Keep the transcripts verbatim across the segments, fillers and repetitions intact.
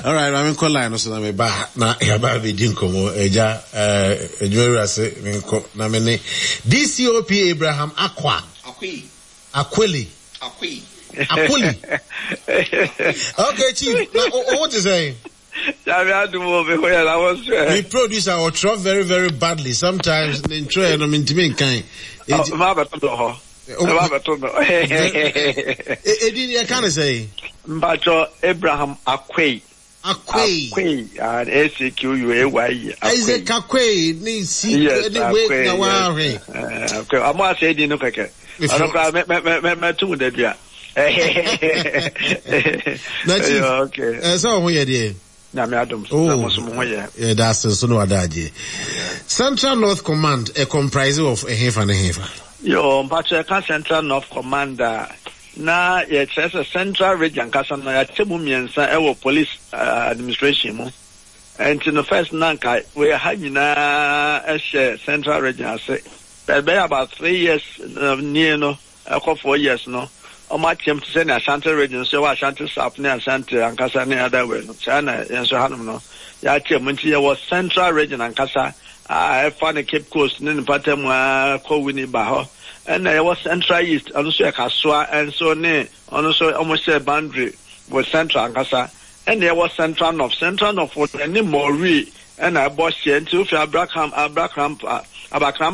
All right, I'm in call line so na me ba na ya ba be din komo eja eh edwere ase me nko na me ne D C O P Abraham Akwa Akwi Akweli Akwi Akweli. Okay, Chief. Now, what is saying? The producer will try very, very badly. Sometimes in train, I mean, to me, kind. I can't say. Mbacho Abraham Akwe. Akwe. Akwe. And S A Q U A Y. Isaac Akwe. Ni si. Anyway, na wari. Okay. I'm not saying you know, okay. I don't know. Me, me, me, me, too, Debia. Okay. So, who are you? Oh, yeah, that's the son of Adaji. Central North Command, a comprising of a half and a half. Yo, Patrick, Central North Commander. Na, it's a Central Region, Casana, Timumians, our police administration. And in the first Nankai, we are having a Central Region. I say, but about three years near no, a couple four years no. O my team to send a Ashanti region, so Ashanti South near Ashanti and Casa near that way. China and so on. No, yeah, Tiamuntia was Central Region and Casa. I found a Cape Coast, Nin Patem, Kowini Baho, and there was Central East, also a Kaswa, and so near, also almost a boundary with Central and Casa, and there was Central North, Central North for any more re, and I bought into Abraham, Abraham, Abraham,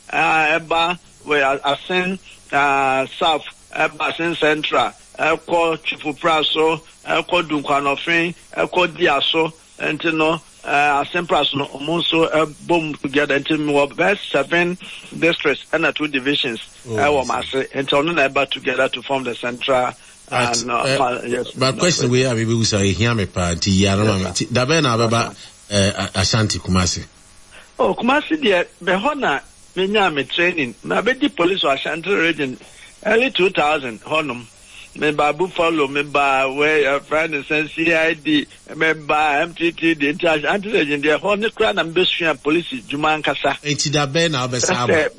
Eba, where I send South. Basin Central, Eko Chifu Praso, Eko Dunkanofin, Eko Diaso, and you know, uh, Sempraso, Monso, boom together until we were best seven districts and two divisions. I was master, and so on about together to form the Central. But, uh, uh, yes, but no, question we have, we say, hear me party, Yarama, Dabena Baba, Ashanti Kumasi. Oh, Kumasi, dear, Behona, Minyami training, Mabedi police or Ashanti region. Early two thousand, Honum. Me ba Buffalo, me ba where your friend is C I D, me ba M T T, the Interest Anti-Agent, the Honey Crown and Bishop Police, Juman Kasa. It's the Ben Albesaba.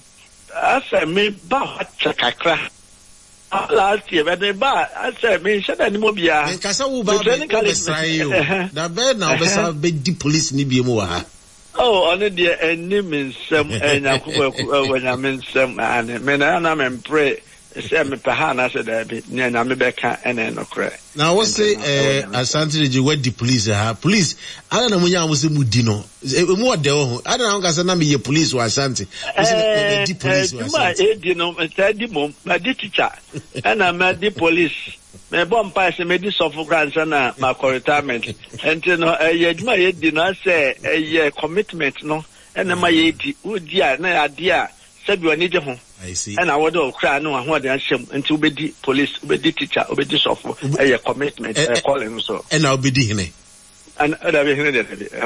I said, me ba Chakakra. Last year, but me ba, I said, me shut any mobia. And Kasa will be training Calisayo. The Ben Albesaba, the police Nibimoa. Oh, only the enemy some and when I mean some and Menanam and pray. Say me Pahana said that near Namibeka and then okay. Now what's the uh Asante you where the police are police? I don't know when you was a Mudino. More de I don't know Casana be police or Asante. The police was you know, the mom, my teacher, and I'm at the police. Me bomb pass me this of grandson my retirement. And you know, a my did not say a commitment no, and my eighty would dear na idea said you need home. I see. And I would all cry no one they shame until be the police, be the teacher, be this of a commitment, a calling so. And I'll be the and other be here.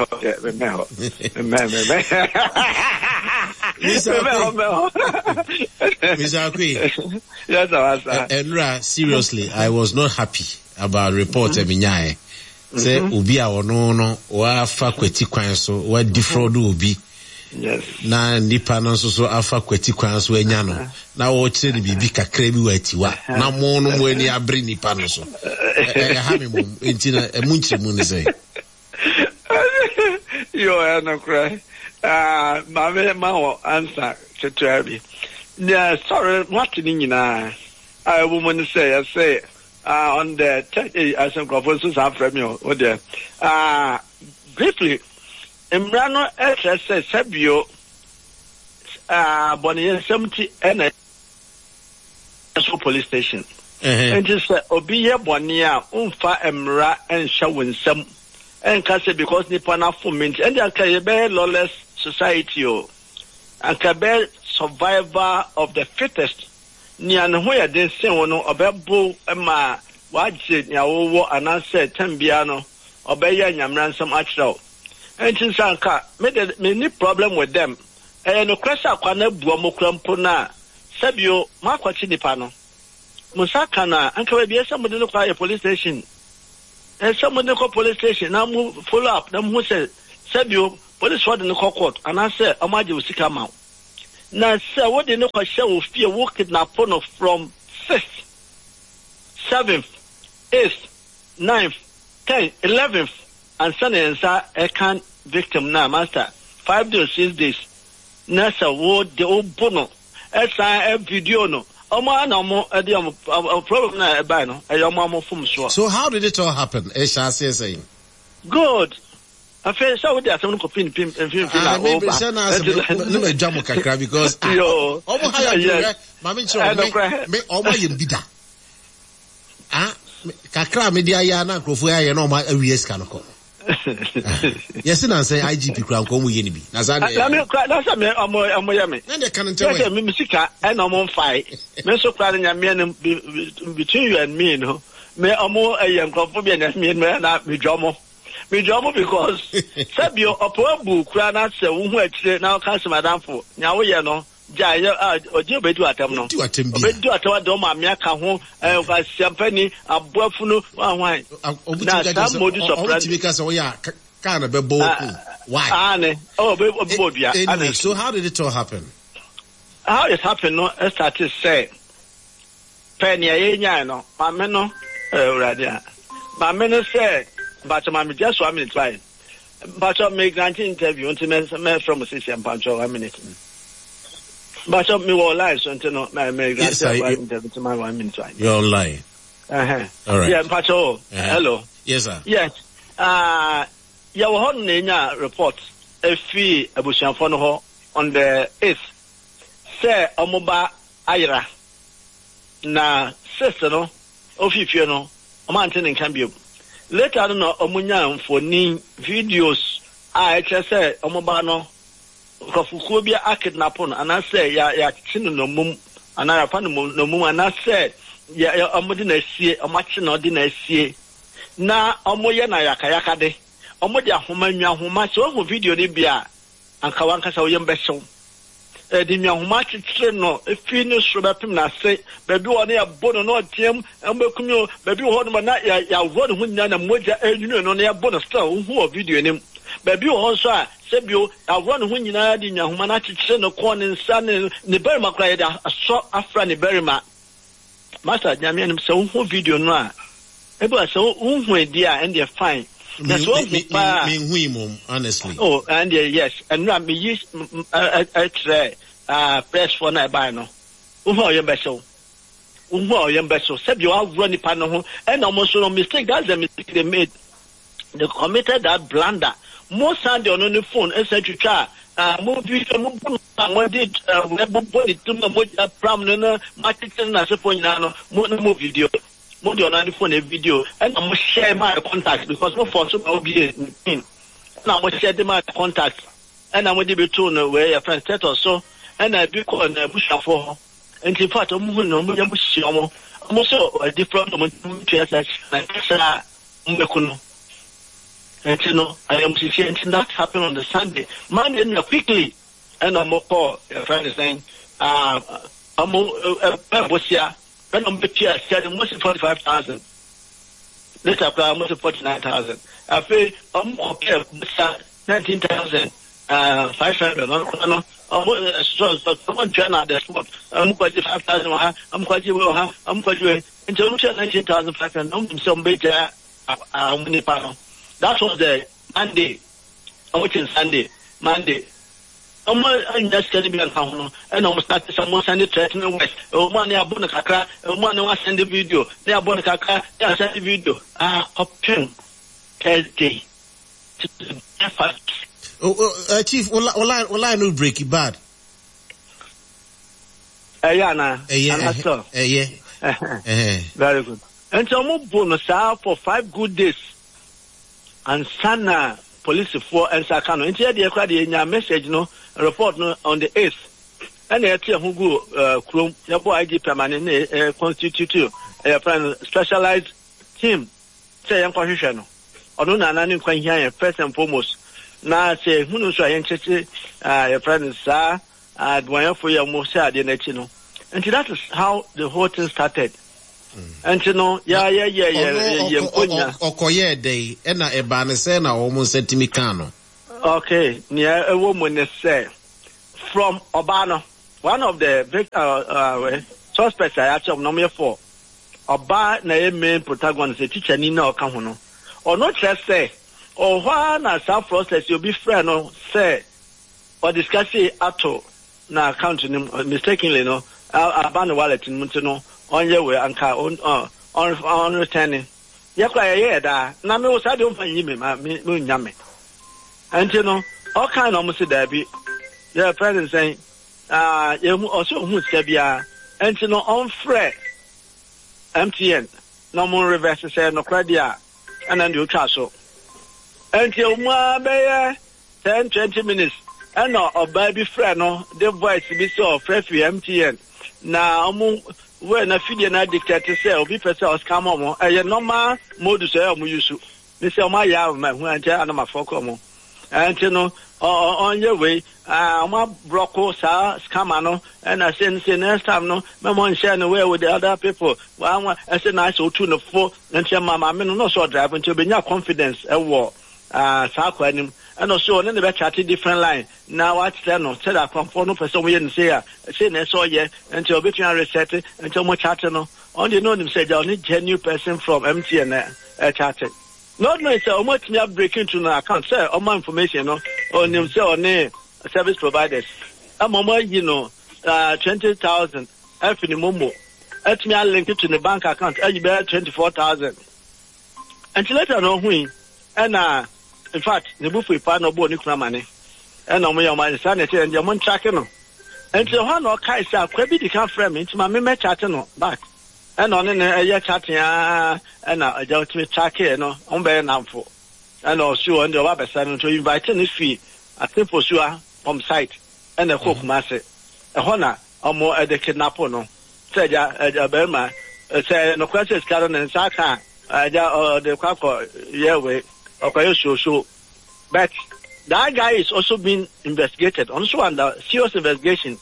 Mister Akwi. Yes, I was. Enra, seriously, I was not happy about report Eminyae. Say Ubi or no no wa fa kweti kwan so wa defraud Ubi. Yes. Na nipa no so so afa kweti kwan so anya no. Na wo kire ni bibi kakra bi wa tiwa. Na mo no mo ani abre nipa no so. Eh ha me mum enti na e munchi mu ne say. You are no cry. Ah, my ma answer to Travi. Yeah, sorry, what in nyina. I woman say, I say, uh, on the as some conferences have from you, or there. Ah, briefly, Imrano S S S Sabio, ah, Bonnie seventy and a police station. And just Obia Bonia, Umfa Emra and Shawin some. And Casa because Nipana Fumint and the Kabe lawless society and Kabe survivor of the fittest. Nian where they say one about Bull Emma, what said Yawo and I said Tembiano, Obeya Yamran some actual. And Chinsanka made a many problem with them. And no Cressa Quana Buamokrampona, Sabio, Marquachinipano, Musakana, and Kabe somebody look at a police station. And somebody call police station, now move, follow up, them who said, Sabio, police what in the court, and I said, Amaji will come out. Now, sir, what they know I shall will fear working upon from fifth, seventh, eighth, ninth, ten, eleven, and Sunday and Sa I can't victim now, master. Five days, six days. Nasa wo the old bono. Esa a video no. Omo na omo e dey problem na e buy no. E your mama from so. So how did it all happen? Esha say saying. Good. I feel so with that. I'm going to pin pin pin pin. Ah, maybe send us. Let me jam kakra because. Yo. Omo how you do? Mami show me. Me omo yin bida. Ah, kakra me dia ya na krofo ya ye na omo awies kanoko. Yes, na say I G P kra nko mu ye ni bi. Na za na. Na me kra na say me omo omo ya me. Na de kan ntewe. Na me musika e na omo mfai. Me so kra nya me between you and me no. Me omo ayem krofo bi na me na me dwomo. Me jomo because Sabio opobu kura na se wo hu akire na ka se madam fo nya wo ye no ja ye oje bedu atam no bedu atam do ma me aka ho eh ka champagne aboafu no wanwan na sa modi surprise because we are kind of bebo why ane oh be bodua anyway so how did it all happen? How it happened no started say penny ye nya no ma me no eh urade ma me no say but I'm just one minute try. But I make nineteen interview until me from a system punch or a minute. But I me will lie so until no me make interview to my one minute try. You're lying. Uh-huh. All right. Yeah, but oh, hello. Yes, sir. Yes. Uh, yeah, we had a report a fee abusian for no on the eighth. Say omoba ayra na sister no ofifio no o man tin can be. Later no omunya for ni videos I say omoba no kofuko bia akidnap no and say ya ya chinu no mum ana pa no mum and say ya omodi na sie omachi no di na sie na omoye na yakayaka de omodi ahoma nwa ahoma so ho video ni bia anka wanka sa oyem beso e di nwa ahoma chichire no efi ni so bepim na se bebi woni ya bono no tiem ambekumi bebi wo no na ya ya won hu nya na moja enyu no na ya bono still hu o video nim bebi wo so a sebio ya won hu nyina di nwa ahoma na chichire no ko ne nsa ne ne berima kra ya da so afra ne berima master nyame nim se hu video no a ebe so hu edi a and they fine. That's what me me me honestly. Oh, and uh, yes, and now me use I I try uh press for na buy no. Uho yem beso. Uho yem beso. Said you have run the no ho and almost no mistake. That's the mistake they made. They committed that blunder. Most on the on the phone et cetera. Uh movie mo mo did uh we body to mo pram no market na se phone na no mo video. Mo do on the phone a video and I'm share my contacts because no for so be in and I'm share my contacts and I'm be told no where your friend set or so and I be call na bush for and in fact I'm no mo bush omo I'm so a different mo to such like sa mbekuno and you know I am seeing that happen on the Sunday Monday na quickly and I'm call your friend is saying uh I'm uh bosia when I'm between said almost forty-five thousand. Later, almost forty-nine thousand. I feel I'm okay, nineteen thousand, uh, five hundred. No, no, so, so, someone trying out the spot. I'm quite five thousand. I'm quite well, I'm quite well. Until nineteen thousand five hundred. I'm some better, uh, many panel. That was the Monday, which is Sunday, Monday. I'm just getting me on and almost started someone send it to the West. Oh, money, I bought a cacra, oh, money, I send the video. They are bought a cacra, they are send the video. Ah, open Thursday. Oh, uh, Chief, will I, will I no break it bad? Eh, yeah, nah. Eh, yeah, eh, yeah. Eh, very good. And so, I'm bonus for five good days. And Sana. Police for and Sakano. And here they acquired a message, no report no on the eighth. And they tell who go uh Chrome, your boy I G permanent uh constitute a friend specialized team. Say young constitution. Or no none can hear first and foremost. Now say who knows I interested uh your friend sir uh one for your most sad in it, you know. And that is how the whole thing started. And you know, yeah, yeah, yeah, yeah, yeah. Okoye day, ena ebane se na omo sentimi kano. Okay, near a woman say from Obano, one of the victor uh, suspects I actually nominated for. Oba na main protagonist, a teacher Nina Okahono. or not just say or one as some process you'll be friend no say or discuss it at all na account mistakenly no aban the wallet in Montano on your way and car on on on returning. Yakwa yeah da na me was I don't find you me nyame. And you know all kind of almost there be yeah president saying uh you also who bia and you know on fret M T N no more reverse say no credit and then you try so until more be ten twenty minutes and no or baby friend no the voice be so fresh M T N na omu when a feed na dictate to say obi person os come on eh normal mode say omu use me say my ya ma hu anje ana ma foko mo and you know on your way ah ma broko sa scammer no and I say say next time no me mo share no way with the other people one I say nice o two no four and say mama me no so drive until be nya confidence e wo ah sa kwa anim and also on the chat different line now what say no say that from no person we say say na so yeah until between reset until mo chat no on the know them say the only genuine person from M T N uh, chat not no say o mo tnya break into na account say all my information no on them say on service providers am mo you know uh twenty thousand if ni momo at me link it to the bank account and you bear twenty-four thousand until later no hui and uh in fact, the buffet pan no boni kuna money. And no me your man sanity and your mon tracking no. And so one or kai sa kwabi di kan frame into my me chat no back. And on in a year chatting and I don't me track here no on be now for. And also on the website to invite any fee a simple sure from site and a cook master. A honor or more at the kidnapper no. Said ya a berma say no questions carrying and saka uh the quack yeah way. Okay, so so, but that guy is also being investigated, also under serious investigation,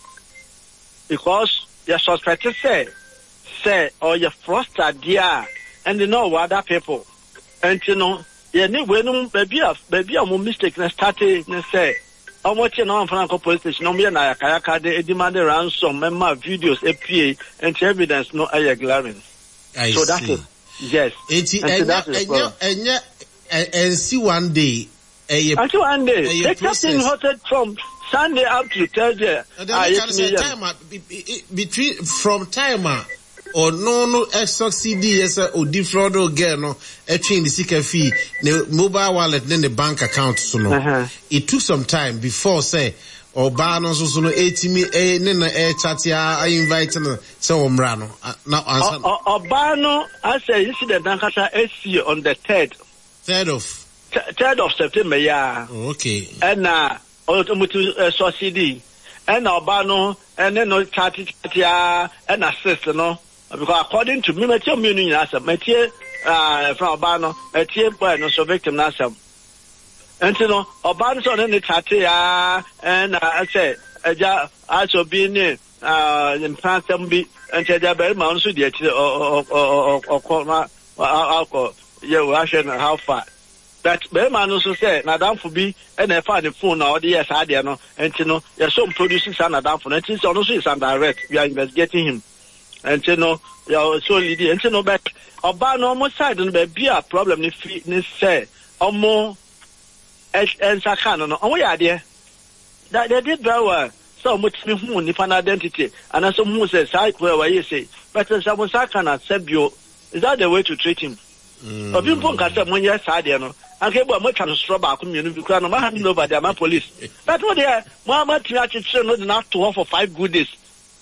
because the suspected say, say, or you frustrated, yeah, and you know what other people, and you know, yeah, no, when baby, baby, I'm a mistake, and started, and say, how much you know, Franco police station, no, me and I, Kayaka, they demanded ransom, member videos, A P A, and evidence, no, I glaring. I so see. That's it. Yes. It's and and and and see one day. Until one day, the captain hosted from Sunday up to Thursday. Ah, yes, time between from timer or no no extra C D yes or defraud or get no a chain the secret fee the mobile wallet then the bank account so no. Uh-huh. It took some time before say or ban also so no eighty me eh nena eh chat ya I invite no say omra no now answer. Or ban no I say incident Nankasa S C on the third. Third of third of September, yeah. Oh, okay. And uh, automotive uh, so C D, and Albano, and then no chatty chatty, and assist, no. Because according to me, my team union as a métier uh from Albano, a team boy no so victim nasam. And you know, Albano so then the chatty uh and uh, I say, uh, also being uh in France, be and Jaja Bellman so the or or or or or or yeah, we actually know how far. But Bellman also said, Nadam for be and I find the phone now, the yes, idea no, and you know, there's some producing son Nadam for it is also is undirect. We are investigating him. And you know, you are so leading, and you know, but about normal side and be a problem if he say, or more and Sakano, no, oh, yeah, dear. That they did very well. So much me who if an identity, and as some who says, I where you say, but as someone Sakana said, you is that the way to treat him? Of you put us when you're sad, you know. I gave one much of a straw back community because I'm handing over there, my police. That's what they are. Mamma Tiachi not to offer five good days.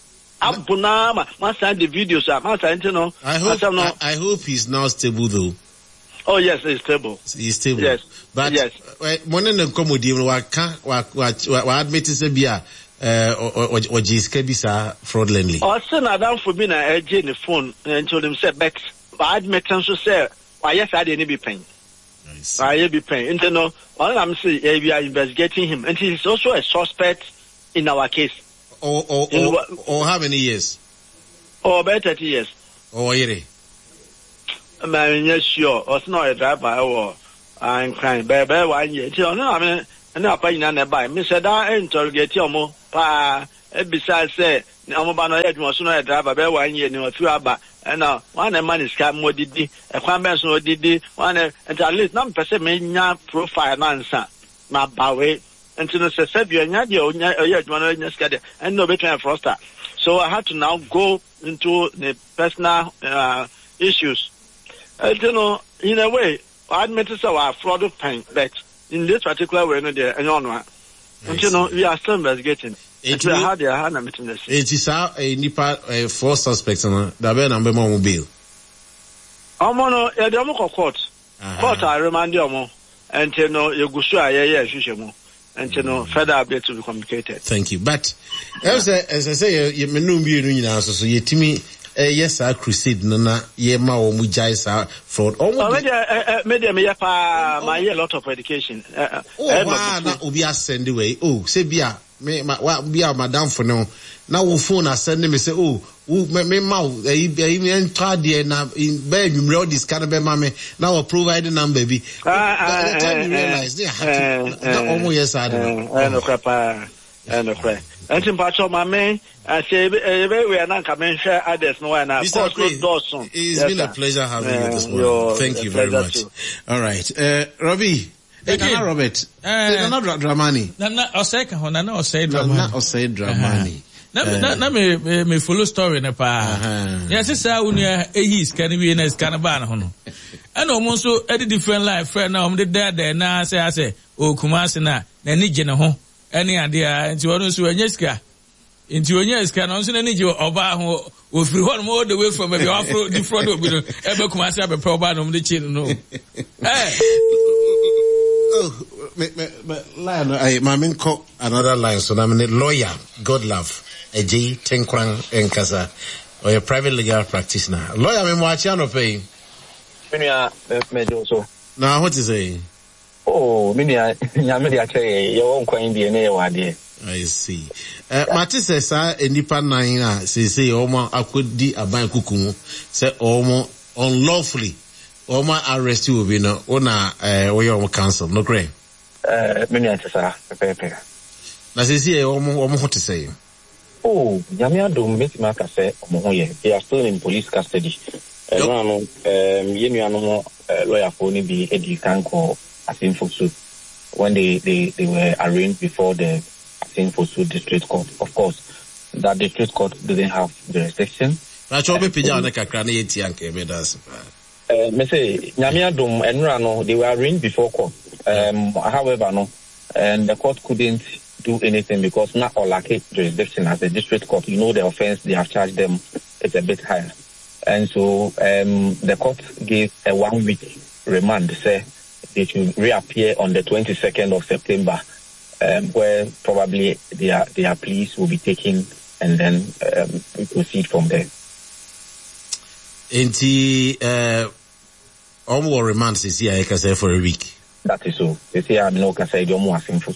I'm Bunama, my son, the videos are my son, you know. I hope, I, I hope he's now stable though. Oh, yes, he's stable. He's stable. Yes. But, yes. One in the comedy, what can't, what, what, what admit is a beer. Uh, or or or Jiska bisa fraudulently. Oh, son, I don't for being a the phone and told him said back. But I admit also say, why yes, I didn't be paying. I be paying. And you know, all I'm saying, we are investigating him, and he's also a suspect in our case. Or or or, or how many years? Oh, about thirty years. Oh, yeah. Man, yes, sure. Or not a driver or I'm crying. Baby, one year. You know, I mean. Na pa ina na buy me said that interrogate omo pa e besides say omo ba no edwon so no driver be one year ni o tu aba and now one a man is come more didi a quamben so didi one and at least not person may profile answer my bawe and to the Serbia and no better froster. So I had to now go into the personal uh, issues. I don't know, in a way, I admit it's our fraud of pain, but in this particular way, no, there, and on one. And you know, we are still investigating. It is our a nipa four suspects, and the Ben and Bemo Bill. I'm on a Democrat court. Court, I remind you more. And you know, you go sure, yeah, yeah, you and you know, further updates to be communicated. Thank you. But as I, as I say, you may not be doing now, so you to me. Uh, yes, I crusade nana yema or mujai fraud. Oh, media, media, me pa my a lot of education. Uh, oh, wow, na obi send away. Oh, say bia me ma wa bia madam for now. Now we phone a send me say oh, me me ma e me enter there na in be you all this kind of be mama now provide the number be. By the time you realize they have to almost yes I don't know. I know crap. I know crap. And in part of my man, I say, we are not coming share others. No, and of course, Dawson. It's been a pleasure having you this morning. Thank you very much. All right. Uh, Robbie. Again, Robert. Uh, not Dramani. No, no, or second one, no, or say Dramani. Not or say Dramani. Na na me me follow story na pa. Yes, sir, unia ehis can be in a scanabana hono. And almost so a different life friend now, I'm the dad there na say I say, oh, Kumasi na, na nije na ho. Any idea into one so enyeska into enyeska no so na nije oba ho o free one all the way from maybe afro the front of you ebe kuma say be oba no the chin no eh oh me me me line I my main call another line so na me lawyer God love Eji Tenkrang Enkasa or a private legal practitioner lawyer me mo achi no pay me me do so now what is say oh, many nyame dey ache your own kwan dey na your ade. I see. Eh mate say sa enipa nine a say say omo akodi aban kukumu say omo unlawfully omo arrest you be no ona eh we your council no grey. Eh many ate sa pepe. Na say say omo omo ho te say. Oh, nyame adom beti maka say omo ho ye. They are still in police custody. Eh no no um yenu anu lawyer for ni bi edi kan ko Asinfosu when they, they, they were arraigned before the Asinfosu district court. Of course, that district court didn't have jurisdiction. Uh, me say, Nyamiadum and Rano, they were arraigned before court. Um, however, no, and the court couldn't do anything because not all lack jurisdiction as the district court. You know the offense they have charged them is a bit higher. And so um, the court gave a one week remand, say, they should reappear on the twenty-second of September, um, where probably their their pleas will be taken, and then um, we proceed from there. Inti, uh, almost remand is here, I can say for a week. That is so. They say I'm no can say you're more simple.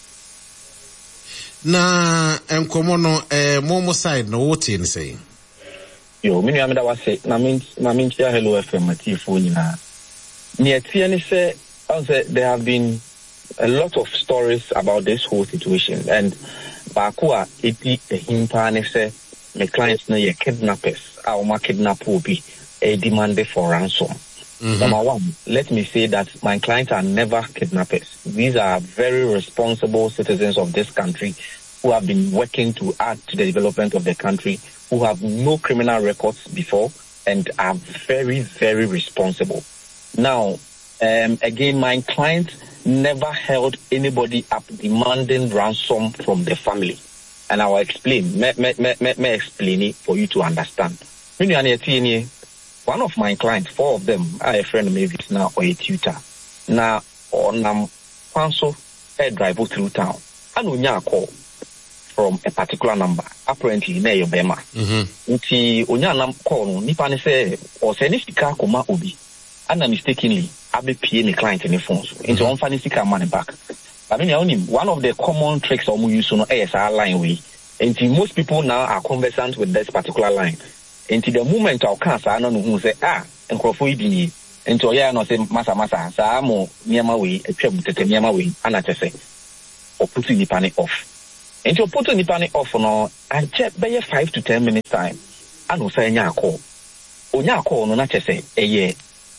Na enkomono eh momo side no what you say? Yo, me nyame da wase na min na min chia hello F M atifo nyina. Near T N say, there have been a lot of stories about this whole situation, and Bakua eti ehimpane say my clients na ye kidnappers, our ma kidnap will be a demand for ransom. Mm-hmm. Number one, let me say that my clients are never kidnappers. These are very responsible citizens of this country who have been working to add to the development of the country, who have no criminal records before, and are very, very responsible. Now, um, again, my client never held anybody up demanding ransom from the family. And I will explain, may, may, may, may explain it for you to understand. One of my clients, four of them, I have a friend maybe now or a tutor. Now, on um, council, I drive through town. I know a call from a particular number, apparently near your Bema. Mm-hmm. Uti onya nam call, nipa ne say, or say ni sika koma obi. And mistakenly, I be paying the client in the phones. Into one funny sticker money back. I mean, only one of the common tricks or we use on A S R line way. Until most people now are conversant with this particular line. Until the moment our cancer, I don't know who say, ah, and Crawford didn't. Until yeah, no say, Massa Massa, Samo, Niama way, a trip to the Niama way, and I just say, or putting the panic off. Until putting the panic off, no, I check by five to ten minutes time. I will say, yeah, call. onya call no na chese eye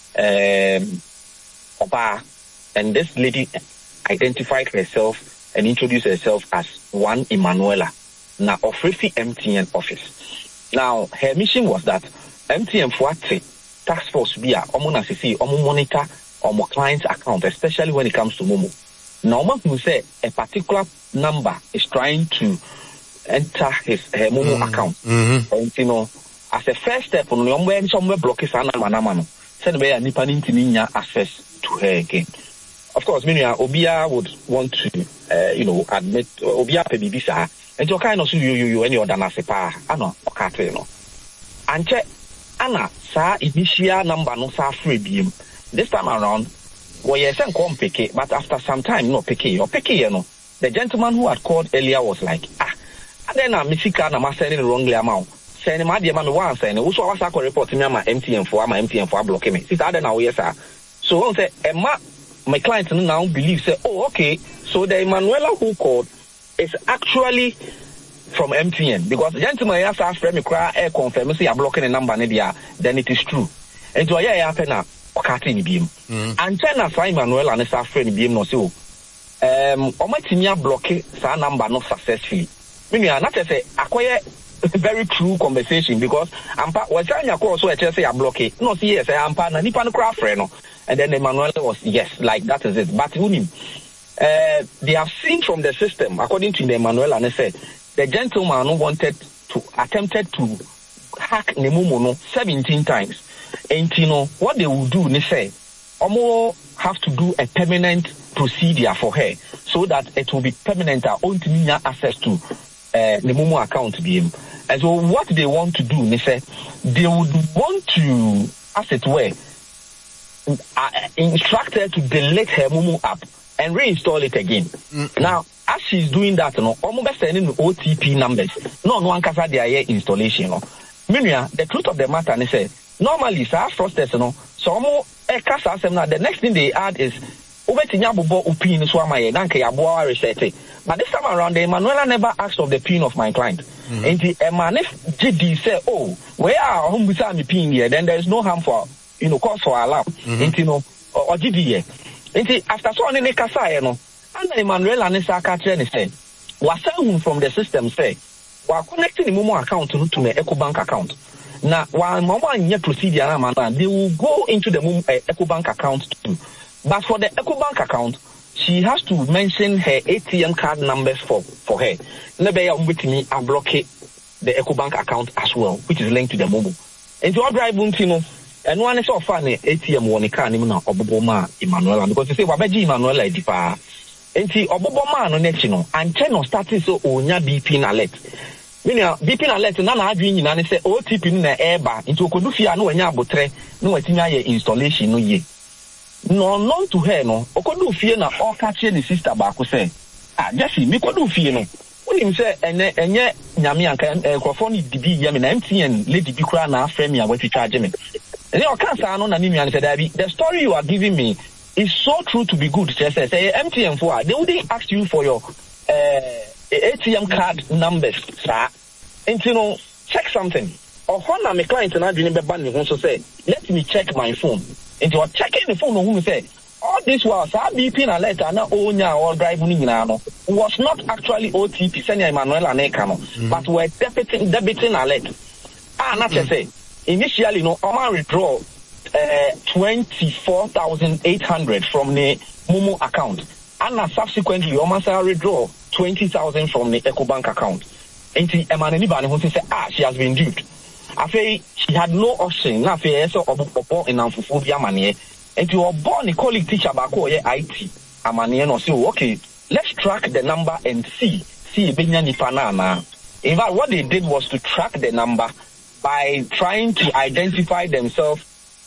um oba, and this lady identified herself and introduced herself as one Emanuela na ofrefi M T N office. Now her mission was that M T N fuate task force bia omo na sisi omo monitor omo client's account, especially when it comes to Momo. Now omo who say a particular number is trying to enter his her Momo mm-hmm. account. Mm-hmm. And you know, as a first step, on omo en somewhere block his ana manama no. Send be a nipa ntimi nya access to her again. Of course, many Obia would want to, uh, you know, admit Obia pe bibisa. And you kind of you you you any other nasepa. Ano okate no. Anche ana sa initial number no sa free bim. This time around, we well, send come pick, but after some time no pick or pick you know. The gentleman who had called earlier was like, ah, and then I misika na ma sending wrongly amount. Send my dear man one send. Also, I was report me my M T N for my M T N for blocking me. Since I don't know yes sir. So on say, Emma, my client now believes say, oh okay, so the Emanuela who called is actually from M T N because the gentleman has asked me cry air confirm say I'm blocking the number media, then it is true. And so yeah, happen now. Okay, ni beam. And then as Emanuela and his friend beam no so. Um, omatimia block sa number not successfully. Meaning not say acquire very true conversation because ampa was trying to call so I say I block it. No, see, yes, ampa na nipa no craft friend no. And then Emmanuel was yes, like that is it. But unim, uh, they have seen from the system, according to the Emmanuel, and they said the gentleman who wanted to attempted to hack Nemumo no seventeen times. And you know what they will do, they say, Omo have to do a permanent procedure for her so that it will be permanent. Her own access to uh, Nemumo account be him. And so what they want to do, they say, they would want to, as it were, uh, instruct her to delete her Mumu app and reinstall it again. Mm-hmm. Now, as she's doing that, you know, almost sending O T P numbers. No, no one can say their installation. You know. Meanwhile, the truth of the matter, they say, normally, sir, frosters, you know, so the next thing they add is, but this time around, the Emanuela never asked of the pin of my client. Mm-hmm. And the Emanif G D say, oh, where are home beside me pin here? Then there is no harm for, you know, cause for alarm. Mm-hmm. And you know, or G D here. And after so on in the Kasa, you know, and Emanuela and Sakatren said, was from the system say, we're connecting the Momo account to, to my EcoBank account. Now, while Mama in your procedure, they will go into the uh, EcoBank account too. But for the EcoBank account, she has to mention her A T M card numbers for, for her. Maybe I'm with me and block the EcoBank account as well, which is linked to the mobile. And to our drive, you know, and one is so funny A T M one can even know Oboboma Emanuela because they say Wabeji Emanuela is the and see Oboboma no net, you know, and channel started so onya B P alert. Meaning B P alert, none are doing and say O T P in the air bar into Kodufia no enya botre no etimia installation no ye. No, known to her, no. Okodu fear na all catching the sister back say, ah, Jesse, me kodu fear no. When him say, and and yet, Yami and Crofoni D B Yamin M T N Lady Bikra na frame me away to charge me. And your cancer on an and said, the story you are giving me is so true to be good. She says, say M T N for they wouldn't ask you for your uh, A T M card numbers, sir. And you know, check something. Or when I'm a client and I didn't be banned, also say, let me check my phone. And you are checking the phone who say, all this was a B P alert and Onya or driving was not actually O T P, Senya Emanuela and Ekano, mm-hmm. but were debiting, debiting alert. Ah, not to say, initially, no, Oma withdraw uh, twenty-four thousand eight hundred from the Momo account. And subsequently, Oma withdraw twenty thousand from the EcoBank account. And the Emanuela who say, ah, she has been duped. I say she had no option. Now, I so obo in amphobia money. And you were born a colleague teacher back here I T. Amani no say okay. Let's track the number and see see benya ni panana. In fact, what they did was to track the number by trying to identify themselves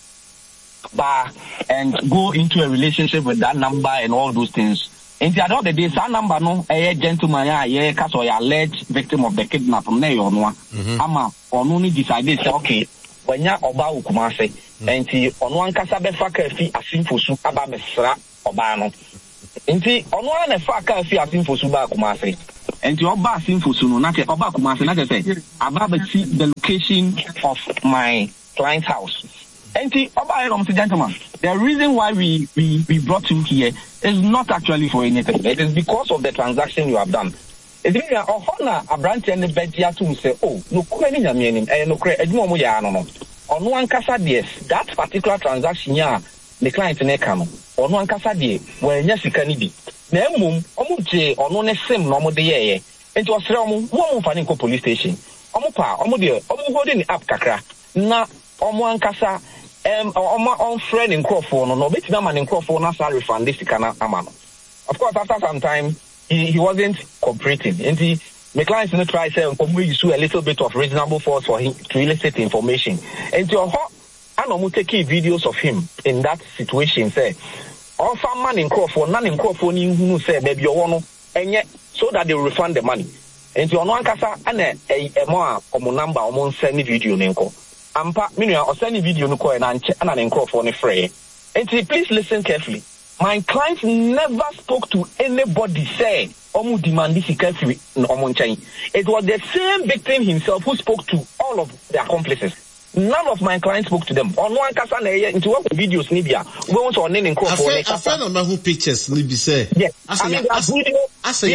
by and go into a relationship with that number and all those things. And the other day, that number no, a gentleman, yeah, cause or alleged victim of the kidnapping, no, no, ama or only decided say okay, when ya oba ukumase, and the on one casabe faka fi asim for su aba mesra obano. And the on one faka fi asim for su ba kumase, and the oba asim for su no, not oba kumase, not say about the location of my client's house. And the gentlemen, the reason why we, we, we brought you here is not actually for anything. It is because of the transaction you have done. It's really a honor a branch and the bed to say, oh, no, no, no, on one casa yes, that particular transaction, yeah, the client in a cano, on one casa de, where yes, you can be. Nemum, Omuche, or no same normal day, and to a ceremony, one Fanico police station. Omupa, Omudia, Omu holding up Kakra, na Omu Ankasa. Um, my own friend in Crawford, no, but no man in Crawford, not sorry, refund this kind of amount. Of course, after some time, he, he wasn't cooperating. And he, my clients in the try say, we use a little bit of reasonable force for him to elicit information. And to a I know take videos of him in that situation, say, all some man in Crawford, none in Crawford, who say, baby, you want to, and yet, so that they will refund the money. And to one casa, and a more common number, almost send video, Nenko. Ampa, meaning or send a video no coin and and an encro for a fray. And please listen carefully. My clients never spoke to anybody say Omu demand this carefully no Omunchai. It was the same victim himself who spoke to all of the accomplices. None of my clients spoke to them. On one casa into what videos Nibia. We want to name encro for a friend of my who pictures Nibi say. Yes. I mean that video I say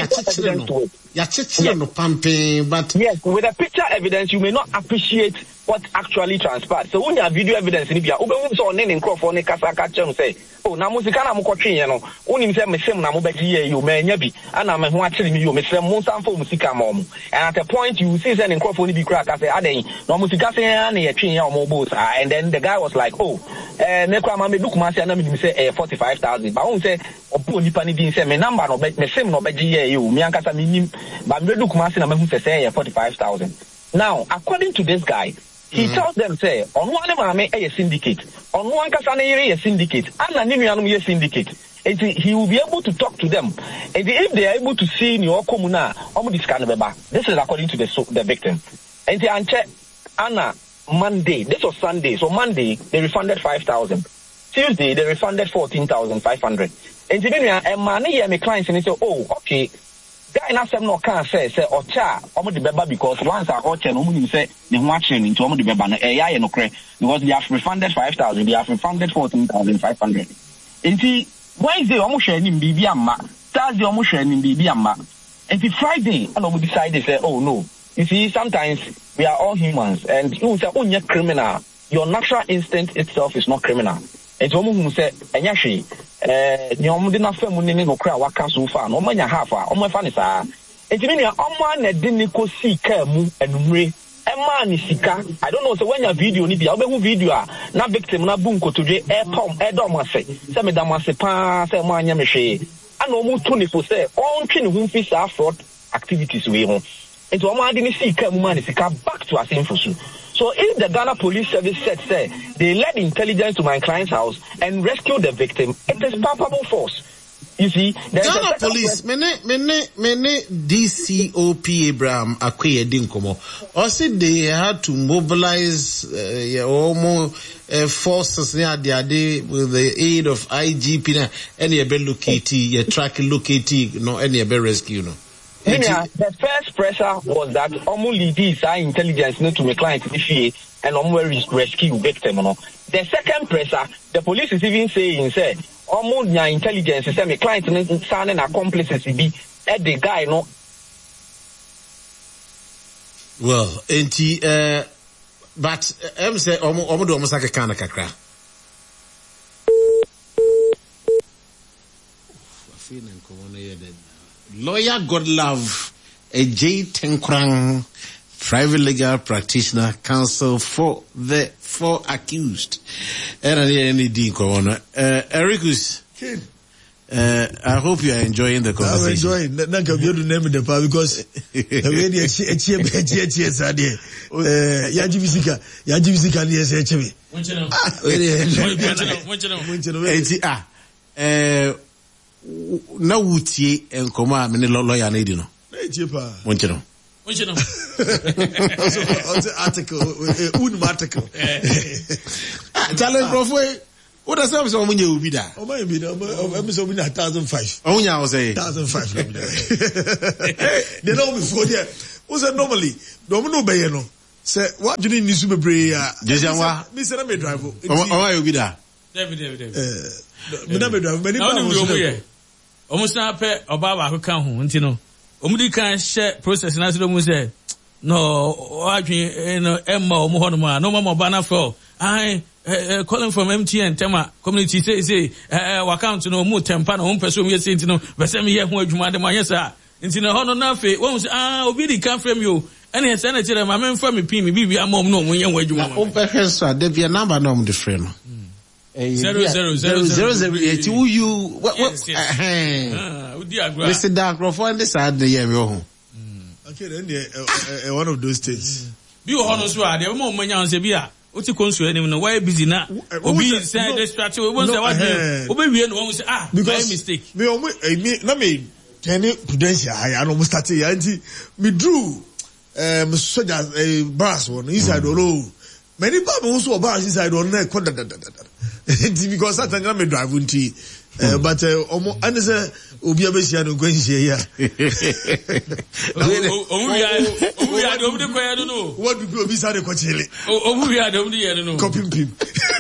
ya no pumping, but yes, with a picture evidence you may not appreciate what actually transpired. So when you have video evidence in Libya, Ube so name in Crawford ne kasa kacha say, oh na musika na mukotwe ye no. Unim say me sem na mo beji ye you me nya bi. Ana me ho akere me you me sem mo sanfo musika ma omo. And at a point you see say in Crawford ni bi kra ka say aden no musika say na ye twe ye omo bo sa. And then the guy was like, oh, eh me kwa ma me look ma say na me say eh forty-five thousand. But won say opo nipa ni bi say me number no be me sem no beji ye you. Me ankasa me nim. But me look ma say na me hu say eh forty-five thousand. Now, according to this guy, he mm-hmm. tells them, say, on one mame a syndicate, on one casane a syndicate, and an a syndicate. And he will be able to talk to them. And if they are able to see in your comuna, this is according to the, the victim. And the Anche Anna Monday, this was Sunday, so Monday they refunded five thousand. Tuesday they refunded fourteen thousand five hundred. And the money and my clients and they say, oh, okay. Guy na sem no can say say ocha omo de beba because once I ocha no mu say the ho action into omo de beba no eh ya ye no kre because they have refunded five thousand, they have refunded fourteen thousand five hundred. Enti Wednesday omo hwe ni bibi amma, Thursday omo hwe ni bibi amma. Enti Friday and omo decide they say oh no. You see sometimes we are all humans and you say onye criminal, your natural instinct itself is not criminal. Enti omo hu say enya hwe eh ni omo de na fam ni no kra waka so fa no omo nya half a omo fa ni sa enti me omo na de ni ko sika mu enumre ema ni sika I don't know so when your video ni bia obehu video a na victim na bu nkotodwe e pom e do mo ase se me da mo ase pa se mo anya me hwe ana omo to ni fo se on twe ni hu fi sa fraud activities we ho enti omo ade ni sika mu ma ni sika back to us infosu. So if the Ghana Police Service said, say, they led intelligence to my client's house and rescued the victim, it is palpable force. You see, Ghana Police, mene, mene, mene, D C O P Abraham Akweye Dinkomo. Also, they had to mobilize uh, yeah, almost uh, forces near the day with the aid of I G P. Any ebe locate, yeah, track locate, no, any ebe rescue, no. Yeah, the first pressure was that Omu leads our intelligence to my client and Omu rescue victim. No? The second pressure, the police is even saying, say, Omu nya intelligence, say my client and son and accomplices be at the guy, no. Well, enti, uh, but I'm say Omu Omu do almost like a kind of kakra. Lawyer Godlove, a J. Tenkrang, private legal practitioner, counsel for the four accused. And any D. Corona. Uh, Ericus, uh, I hope you are enjoying the conversation. I'm enjoying. Not going to name the part because the way the H H H are there. Yaji Visika, Yaji Visika, yes, H M. Ah, uh, na wutie enkoma me ne lawyer na edino na chepa wonchino wonchino also also article un article challenge prof we what does say so munye obi da o ma bi na o me so bi na one thousand five o nya o say one thousand five they know me for there o say normally do me no be no Say what you need nisu bebre ya. Jejanwa. Me say na me drive. O wa you be da. David David David. Eh. Me na me drive. Me ni ba mo mo so. Omo san pe oba ba ko kan ho nti no. Omo di kan share process na se do mo say no adwen no emma omo ho no ma no ma ba na for. I calling from M T N Tema community say say uh account no mo tempa no person we say nti no be say me here ho adwuma de ma yesa nti no ho no na fe won say ah obi di kan from you ene say na tire ma memfa me pin me bibi amom no mo yen ho adwuma o pe hwesa de bia number no mo de frɛ no zero zero zero zero zero eight who you what what eh ah udi agro Mister Dakrofo and this side the year ho okay then the one of those things bi wo ho no so a de mo mo nya say bi a Oti konsu enim no why busy na obi say distract we won say what do obi wie no won say ah my mistake me o me na me tene prudential I no start ya nti me drew um soldier brass one inside the road many people so brass inside one na ko da da da nti because that na me drive nti but omo and say obi abesia no go nhie ya omo wi omo wi ade omo de ko ya no what do go obi sare ko chile omo wi ade omo de ya no copy pim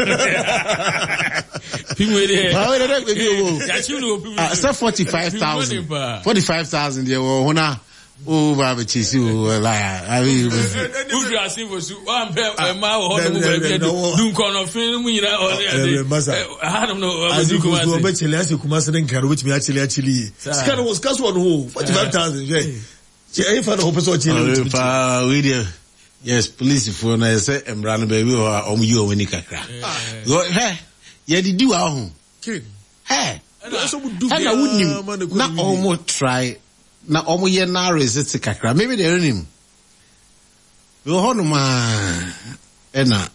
pim we de ha we de be go ya chi no pim ah forty-five thousand forty-five thousand there wo na o ba be chisi o la I mean who do asin for su one pe ma wo ho no ba bi dun ko no fin mu nyina o de ha no no azu ko so be chile asu kuma se den karo wetimi a chile a chile scan was cash one ho forty-five thousand je je e fa no person chile pa we there yes police for na say emra no ba bi o o mu yi o wani kakra go he ye didi wa ho kin he so bu du na wunim na o mo try na omo ye na resist kakra maybe they renim we ho no ma ena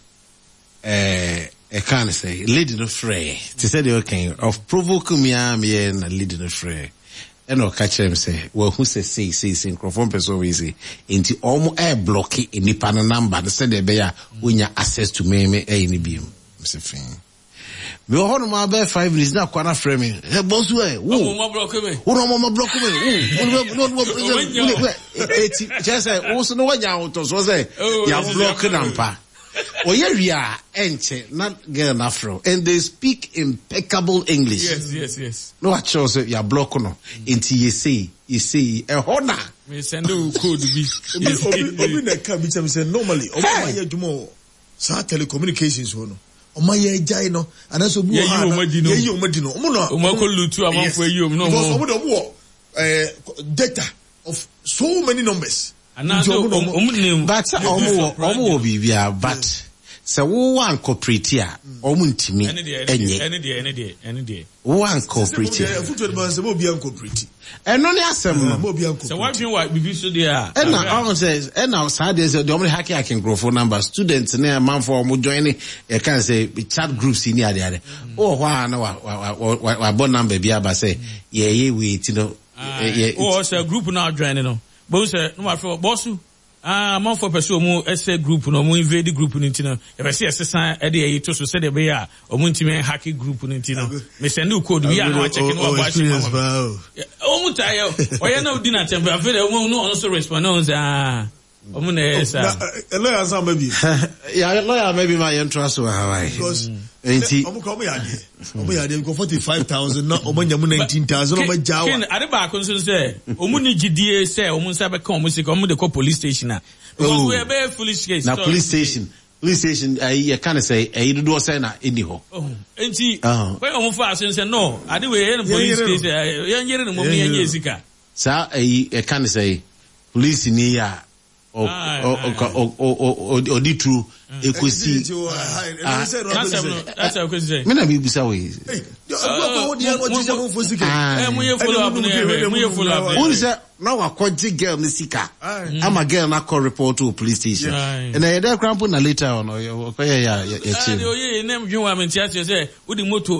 eh e kan say lady no frey to say the okay of provoke me am ye na lady no frey ena o ka kire say we who say say say say microphone person we say enti omo e block enipa na number no say dey be ya onya access to me me e ni bi say fin me ho no ma be five minutes na kwa na frame me e bosu e wo mo block me wo no mo block me wo no no eti just say wo so no wanya auto so say ya block number oye ria enche na girl na afro and they speak impeccable English yes yes yes no actually say ya block no enti you say you say e hona me send you code bi obi obi na ka bi say normally o ma ye dwuma sa telecommunications wo no o ma ye jai no ana so bi o ha ye yi o ma di no o mo no o ma ko lutu amanfo yi o no because o mo do wo eh data of so many numbers ana so o mo name but o mo o mo bibia but say wo wan cooperate a o mo ntimi enye ene de ene de ene de wan cooperate futu de say mo bia cooperate eno ne asem no mo bia cooperate so what you want bibi so there and now I say and now sad is the only hacking I can grow for number students na man for mo join e can say chat groups ni ade ade oh wa na wa wa wa bon number bia ba say ye ye we ti no oh say group now join no but say no ma for bossu ah man for person mu ese group no mu invade group ni ti no e be say sesan e de e to so say de be ya o mu ntimi hacking group ni ti no me send you code bi ya no check no ba shi o mu tayo o ya na odi na tembe afere o mu no so respond no say ah o mu na esa e lawyer san maybe ya lawyer maybe my interest wa Hawaii because enti o mu ko mo ya de o mu ya de ko forty-five thousand na o mo nya mu nineteen thousand o ma jawa ken ade ba ko so say o mu ni gidie say o mu nsa be kan o mu say o mu de ko police station na because we be foolish case na police station police station I you can say e do say na eni ho enti when o mu fa so say no ade we e police station yan yere no mo mi yan yesika sa e can say police ni ya o o o o di true ekosi that's how question me na be bisa we eh mo ye follow up mo ye follow up who say na wa kwaji girl ni sika ama girl na call report to police station and I dey cramp na later on o ya ya ya chill ah o ye name dwun wa me tia say we di moto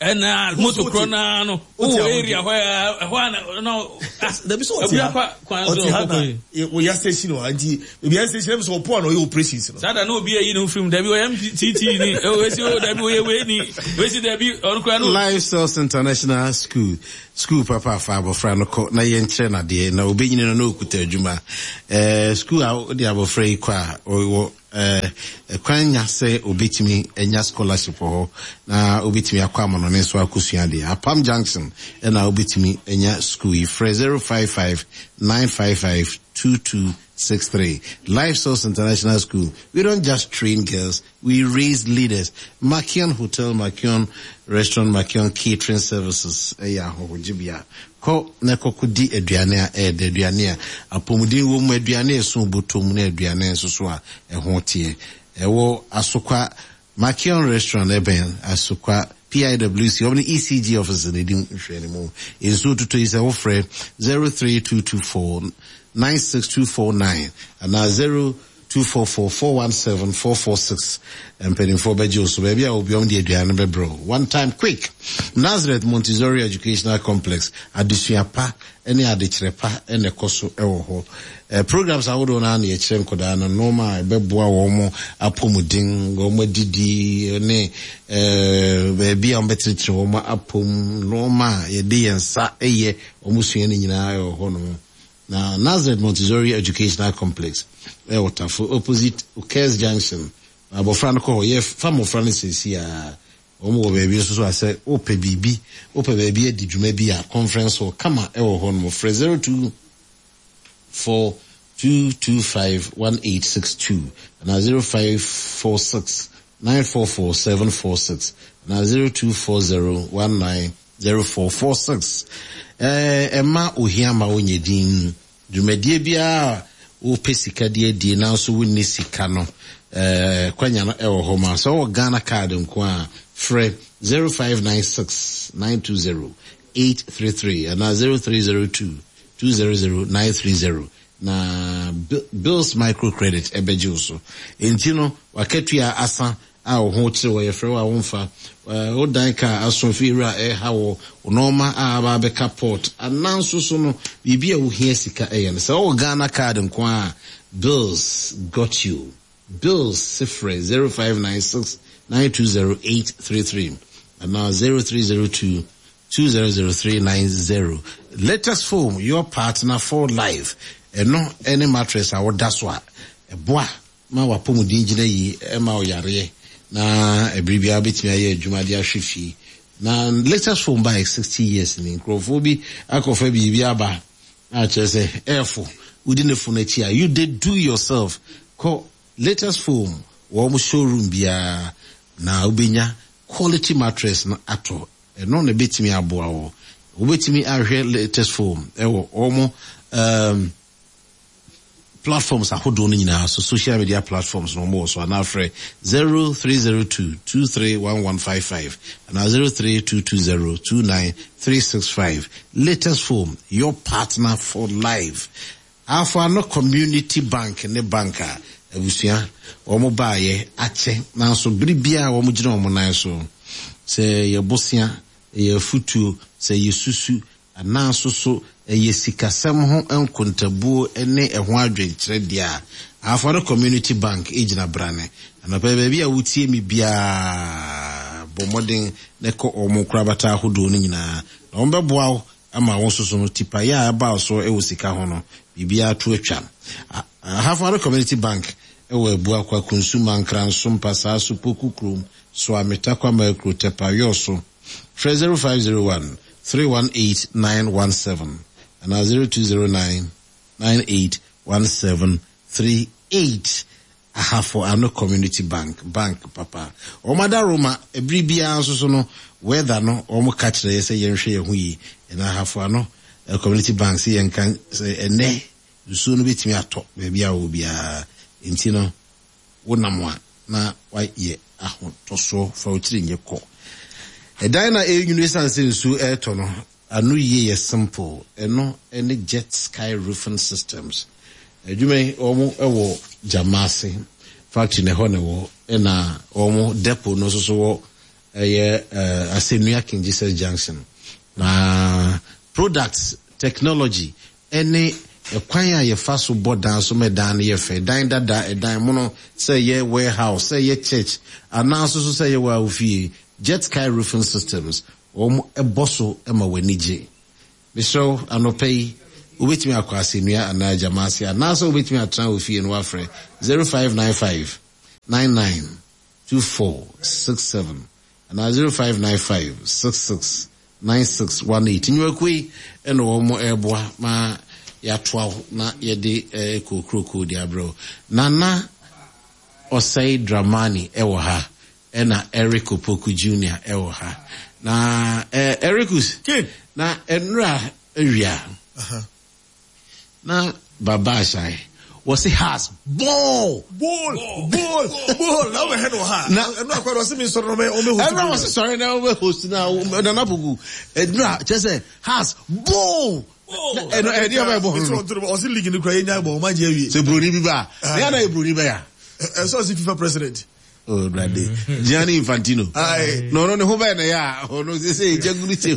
and uh, motocrona no oh area where where no there be so what we are station no anti we are station so poor no you operations no sada no be you know film there be M T T ni we see o there be we ni we see there be on kwa no Life Source International School school papa fa abofra no ko na ye nkyere na de na obenyine no no okuta adwuma eh school a de abofra yi kwa o eh kwanya se obetimi enya scholarship ho na obetimi akwa amono ne so akosua de Apam Junction na obetimi enya school yi free zero five five nine five five two two six three. Life Source International School. We don't just train girls, we raise leaders. Makion Hotel, Makion Restaurant, Makion Catering Services. Eya ho jibia. Ko na kokudi aduane a e de aduane a apomudin wo mu aduane so botom na aduane so so a e ho tie. E wo asokwa Makion Restaurant eben asokwa P I W C of the E C G office they didn't share anymore. In so to is our friend zero three two two four nine six two four nine and now zero two four four four one seven four four six and penny for Bejo. So maybe I will be on the Adriana bro. One time quick. Nazareth Montessori Educational Complex. Adisua pa any adichre pa ene koso ewo ho. Uh, programs I would on any echem koda no normal beboa wo mo apomudin go mo didi ne eh baby am betritre wo mo apom normal ye de yensa eye omusua ni nyina yo ho no. Now, Nazareth Montessori Educational Complex, eh, for opposite Ukes Junction. Abo Franco, ye famo Francis here. Omo baby, so I said, Ope B B, Ope baby, did you maybe a conference or come on, ewo home for zero two four two two five one eight six two. Now zero five four six nine four four seven four six. Now zero two four zero one nine zero four four six. Eh, Emma Ohiama Onyedin, Jumedie bia o pesika die die na so wonni sika no eh kwanya no e wo homa so Ghana card nko a free zero five nine six nine two zero eight three three and zero three zero two two zero zero nine three zero na Bills Microcredit ebejo so entino waketua asa a wo ho kire wo ye frɛ wa wonfa o dan ka asofira e ha wo normal a ba be port ananso so no bibia wo hia sika e yen so o Ghana card nko a Bills got you Bills sifre zero five nine six nine two zero eight three three and now zero three zero two two zero zero three nine zero. Latest Foam, your partner for life. And no any mattress our daswa e boa ma wa pomu dinjina yi e ma o yare na ebribia betimi aye adwumade ahwefi na Latest Foam by sixty years ni nkrofobi akofa bibia aba a chese efo within the furniture you did do yourself call Latest Foam wo mo showroom bia na obenya quality mattress na ato e no na betimi aboa wo obetimi ahwe Latest Foam e wo omo um platforms are holding in our so social media platforms no more. So I'm now free zero three zero two two three one one five five and now zero three two two zero two nine three six five. Latest Foam, your partner for life. Our no community bank ne banker. Ebusia omo baye ache na so bribia omo gina omo nan so. Se ye bosia ye futu se ye susu ananso so eye sikasem ho enkontabuo ene eho adwenkyere dia afaro community bank ejina brane na baabi a wutie mi bia bomodin ne ko omo krabata ahodo no nyina na ombeboa wo ama won soso no tipa ya aba so e wosika ho no bibia to atwa afaro community bank e wo ebu akwa consumer nkranso mpasa so pokukrum so ameta kwa micro tepa yoso zero five zero one three one eight nine one seven and now zero two zero nine nine eight one seven three eight. I have for ano community bank bank papa o mada Roma ebri bia nso so no whether no o mo catch dey say yen hwe ye hu yi and I have for ano a community bank say yen kan say ene so no betimi ato be bia wo bia enti no wonamwa na wa ye aho to so fa otiri nye ko e dina e university say so e to no anu ye ye simple eno any jet sky roofing systems adwuma omo ewo Jamasi factory ne ho ne wo na omo depot no so so ɛyɛ uh, Asenua King Jesus Junction. Na products, technology, any a kwanya ye faso bodan so me dan ye fe dan dada e dan mono say ye warehouse say ye church announce so say ye wa ofie Jet Sky Roofing Systems om e bosso e ma wanije me so anopay ubetimi akwa Asenua ana jamasi anasa ubetimi atra ofie no afre zero five nine five nine nine two four six seven and zero five nine five six six nine six one eight nyakwe eno omo eboa ma ya twelve na yede eh, kokroko dia bro nana Osei Dramani ewo ha ena Eric Opoku Junior ewo ha na eh, Ericus Kid. na enra area uh-huh. na baba shai was it has ball ball ball ball now we head ha na no akwa was me so no me o me host everyone was sorry na we host na na na bugu enra just say has ball oh eno e dia ba bo o si league ni kra nya bo ma je awie se broni bi ba na na e broni ba ya e so si FIFA president oh brother Gianni Infantino ai no no ne ho ba na ya o no se se jaguru che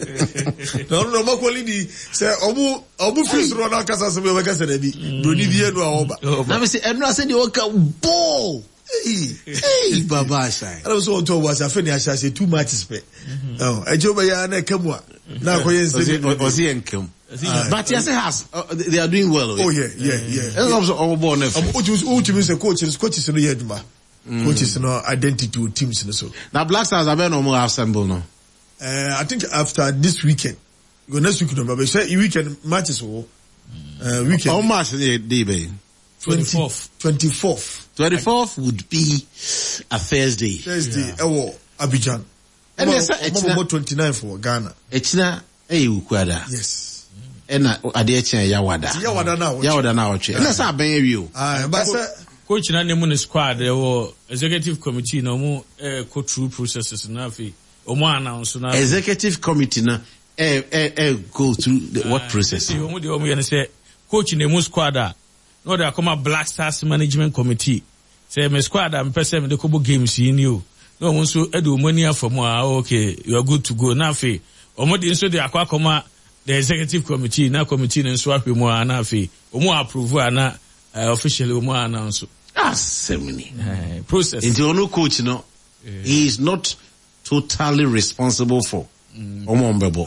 no no ma ko lidi se obu obu face ro na kasa se be ka se na bi broni bi enu a oba na me se eno ase de o ka ball hey hey baba shai I so to was afa ni asha se two matches pe oh ejoba ya na kamu a na ko yen se o si enkam but yes it has uh, they are doing well oh yeah yeah yeah and also our born if o ti say coach coach no yeduma coaches no identity with teams no so now Black Stars are no more assemble no uh, I think after this weekend go next week no but say weekend matches oh uh, weekend how much day be twenty-fourth twenty-fourth twenty-fourth would be a Thursday Thursday ewo Abidjan and it's about twenty-ninth for Ghana echina eh ukwada yes ena ade echina yawada yawada na yawada na otwe ena sa ban awie ah but coach na nemu ne squad ewo executive committee no mu eh go through processes na afi omo announce na executive committee na eh eh eh go through the, what uh, process omo de omo ye say coach nemu squad a no dey come Black Stars management committee say me squad am person me dey kobo games yi ni o no omo so e dey omo ni afamu a okay you are good to go na afi omo de nso dey akwa koma the executive committee na committee nso ahwemu a na afi omo approve ana uh, officially omo announce ah semini uh, process into ono coach no yeah. He is not totally responsible for omo mbebo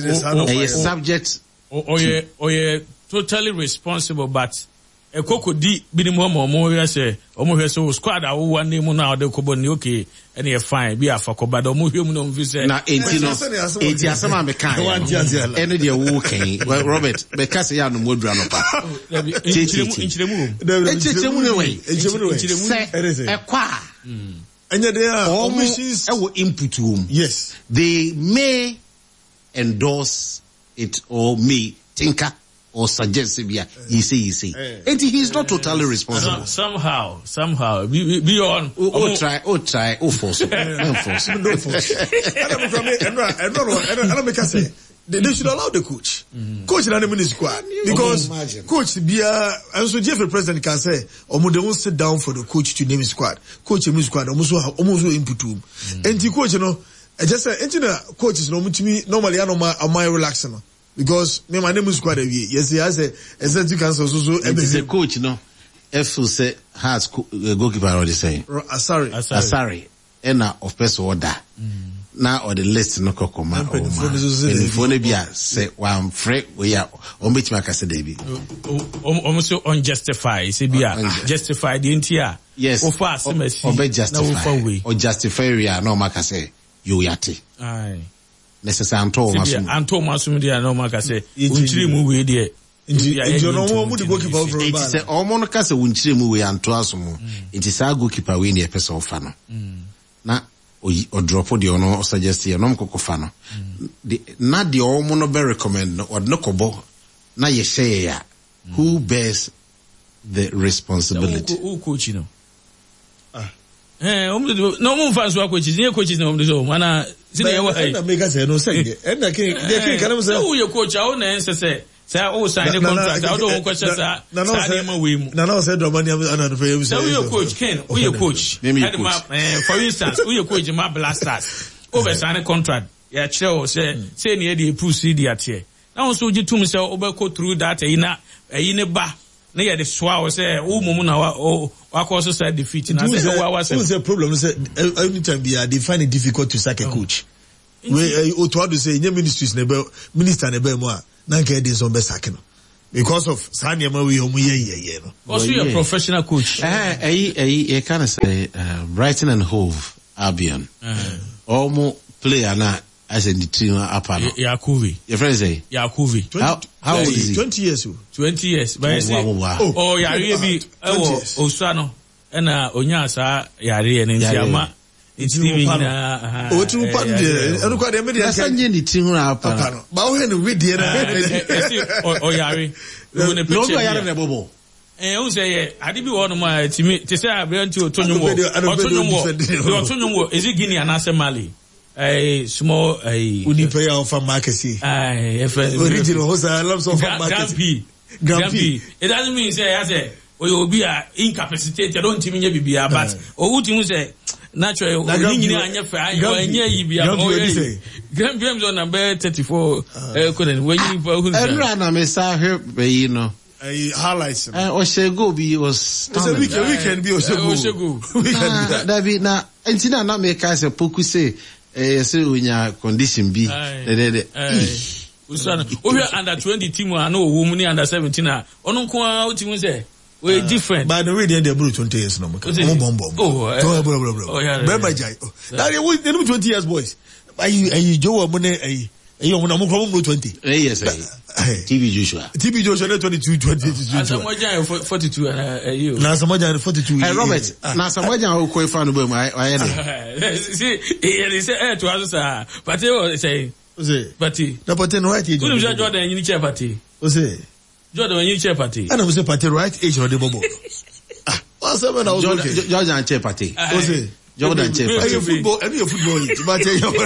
a subject or ye or ye totally responsible but e koko di binimu omo omo we say omo hwe so squad a wo wan name na ode kobo ni okay ene e fine bi afa but omo hwe mu no mfi say na enti no enti asema me kan ene de wo kan Robert be kase ya no modura no pa inchiremu inchiremu inchiremu ne we inchiremu e kwa anya they are omissions e wo input room yes they may endorse it or may tinker or suggest it, yeah, you say, you say. And he is not totally responsible. Somehow, somehow, be, be on. Oh, oh, try, oh, try, oh, force. No force. No force. I don't make us say, they should allow the coach. Coach in the squad. Because coach, be a, and so Jeffrey President can say, Omo, they won't sit down for the coach to name his squad. Coach in his squad, almost almost input room. And the coach, you know, I just say, engineer coaches, no, normally, I know my, am I relaxing? Because me my name is quite a year. Yes, he has a executive council so so and the coach, you know, if you say has goalkeeper already saying Asari Asari ena of person order now or the list no kokoma o ma phone bia say one free we are on bit make say dey almost unjustified say bia justify the entire yes o fa say o be justify or justify we are no make say you yati aye necessary anto maso anto maso me dia no maka say unchire mu we dia nti no mo mu di goalkeeper from ba say omo no ka say unchire mu we anto aso mu nti sa goalkeeper we ne e pese ofa no na o drop the ono suggest ye no mkoko fa no na the omo no be recommend no or no kobo na ye share ya who bears the responsibility who coach no eh omo no mo fa so coaches nie coaches na omo do mana sine ye wa na make say no say and na kin dey kin kan say who your coach how na say say Say oh sign the contract. I don't question that. No no say no no say Dramani ana no for you say. So we coach Ken, we your coach. For instance, we your coach my Blasters. Over sign contract. Yeah, chill say say near the proceed at here. Now so you to me say over through that e na e ne ba. Na ye the swa say o mumu na wa also said defeat na say wa was the problem say every time be they find it difficult to sack a coach. We o to do say ministries na be minister na be mo a na get this on be sack no because of sanya ma we omu ye ye no. Also you a professional coach. Eh eh eh you kind of say Brighton and Hove Albion. Omo player na as in the team apano. Yakuvi. Your friend say Yakuvi. How how old is he? twenty years old. twenty years. But say oh yare bi ewo Osano na onya sa yare ne ntiama. It's team na o tu pan de enu kwa de me de sanje ni team apano. Ba o he no we de na. O yare. No no yare na bobo. Eh o say ade bi wo no ma timi te say abrante otonyum wo. Otonyum wo. Otonyum wo is it Guinea na Mali? A small a Unipeya of a market. Aye, original was a lump of market. Grumpy. It doesn't mean say I say or you'll be incapacitated. Don't tell me be a but or would you say natural? Grumpy on number thirty-four. Couldn't when you ran a messa here, you know. A highlights. Or say go be was a weekend, weekend be also go. David now, and Tina not make us a poku say. Eh say unya condition B de de usana o hwe under twenty team a na owo mu ni under seventeen a ono nko a o team say we different but the way they dey twenty years no mo bomb bomb oh bro bro bro remember jai that they we twenty years boys are you are you Joe mo ne eh eh o mo na mo ko mo twenty eh yes eh T V Joshua T V Joshua twenty-two twenty Asamoah forty-two and you na Asamoah forty-two eh Robert na Asamoah o ko fa no be mu aye ne see he say eh to us sir but he say party na party no right age you know Jordan you chair party o say Jordan you chair party and we say party right age or the bobo ah what's up now Jordan chair party o say Jordan chair party your football any your football it but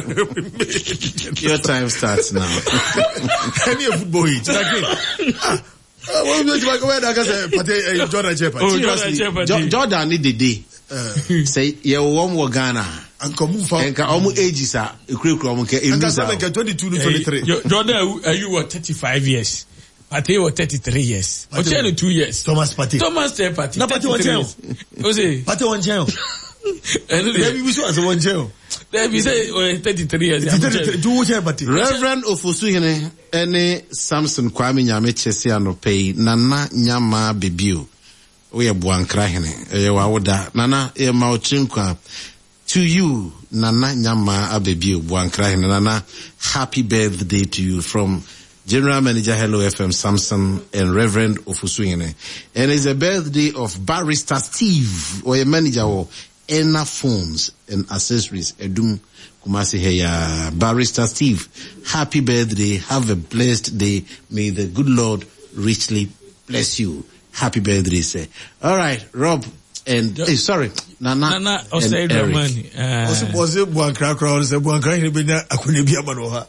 your time starts now any football it like ah well we go where that say party Jordan chair party Jordan need the day say ye won wo Ghana anka mu fa enka omu ages a ekrekro omu ke elusa anka twenty-two to twenty-three Jordan are you what thirty-five years Partey was thirty-three years Oche two years Thomas Partey Thomas Partey na Partey one chair o say Partey one chair Maybe we should answer one chair. Maybe say thirty-three years. Do chair Partey. Reverend Ofosuhene ene Samson Kwame Nyame Chese anopei nana nyama bebio. Oye buankra hene. Oye wawoda nana e maochinkwa. To you nana nyama abebio buankra hene nana happy birthday to you from General Manager Hello F M Samson and Reverend Ofosuhene. And it's a birthday of Barrister Steve or a manager or Enna Phones and Accessories Edum Kumasi Heya. Barrister Steve, happy birthday, have a blessed day, may the good Lord richly bless you. Happy birthday, sir. Alright, Rob and hey, sorry, Nana, Nana and Eric. Also, was it one crack or was it one crack? I couldn't be a manoha.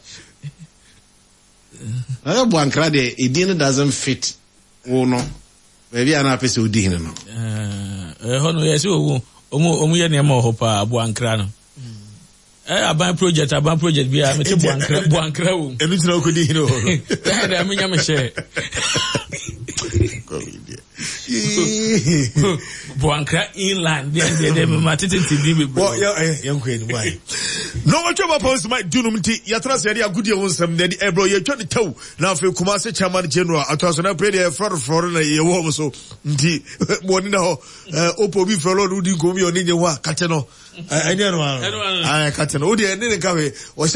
Another one crack, it didn't doesn't fit. Oh no, maybe an episode didn't know. Uh, yes, oh. Omu omu ye nemo hopa Buankra no. Eh aban project aban project bi a mete Buankra Buankra wo. Enu tina okodi hino. Da da me nyame share. Buankra inland there there there matete tv be. Well yeah yeah nkwe ni why. No what you propose my dunum ti yatra se dia gudi won sam na di ebro ye twa ni taw na afi Kumasi chairman general atwaso na pray dey for for na ye wo so nti boni na ho opo bi for lord udi ko mi oni nye wa kate no anya no ah kate no odi ene ne ka we